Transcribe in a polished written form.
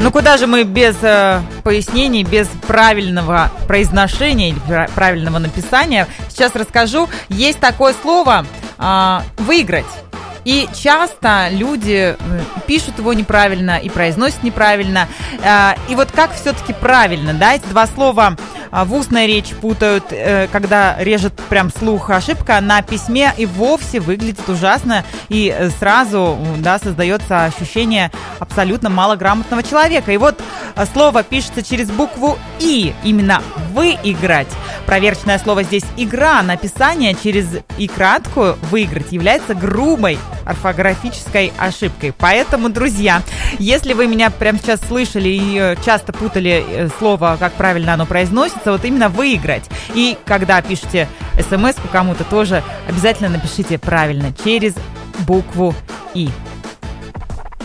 Ну куда же мы без пояснений, без правильного произношения или правильного написания? Сейчас расскажу. Есть такое слово «выиграть». И часто люди пишут его неправильно и произносят неправильно. И вот как все-таки правильно, да, эти два слова в устной речи путают, когда режет прям слух ошибка, на письме и вовсе выглядит ужасно, и сразу, да, создается ощущение абсолютно малограмотного человека. И вот слово пишется через букву «и», именно «выиграть». Проверочное слово здесь «игра». Написание через «и» краткую «выиграть» является грубой орфографической ошибкой. Поэтому, друзья, если вы меня прямо сейчас слышали и часто путали слово, как правильно оно произносится, вот именно «выиграть». И когда пишете смс-ку кому-то, тоже обязательно напишите правильно через букву «и».